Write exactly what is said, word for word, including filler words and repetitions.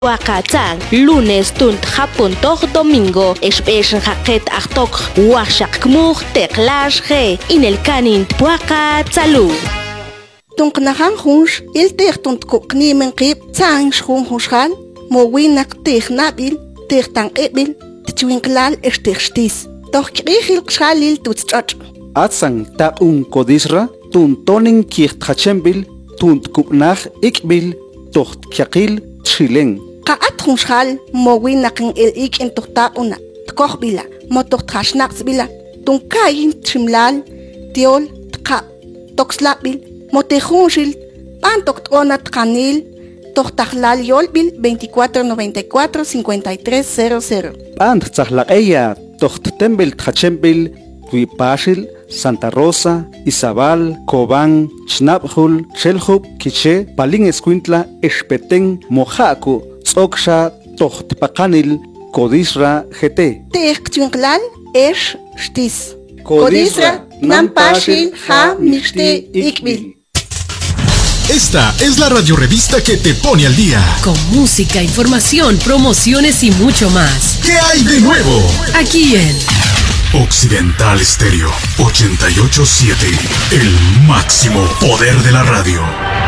Wakatang, lunes tunt hapon toch domingo, especial haket achtok, washak kmur teklash he, in el canin Wakatsalu. Tunknahan hunsh, il techtont kokni men kip, tsang shun hushal, mo winak technabil, techtang ebil, tchwinklal estechtis. Doch krichil kshalil tutschach. Atsang ta un kodisra, tun tonin kicht hachembil, tunt kupnach ikbil, tocht kyakil, chileng. Kaat hunshal, mo winakin il ik in tochta una, tkochbila, mo tocht hashnaksbila, tunkayin trimlal, tiol, tka, toxlabil, mo tejunshil, pan tocht ona tkanil, tochtachlal yolbil veinticuatro noventa y cuatro cincuenta y tres cero cero. Pan tzahleya, tocht tembil tchembil, Huipashil, Santa Rosa, Izabal, Cobán, Chnabjul, Chelhub, Quiche, Palín Escuintla, Espetén, Mojaco, Tzoksha, Tochtpacanil, Codisra, G T. Techtwinklal, Esh, Stis. Codisra, Nampashil, Ha, Mixte, Ikbil. Esta es la radiorevista que te pone al día. Con música, información, promociones y mucho más. ¿Qué hay de nuevo? Aquí en Occidental Estéreo ochenta y ocho punto siete, el máximo poder de la radio.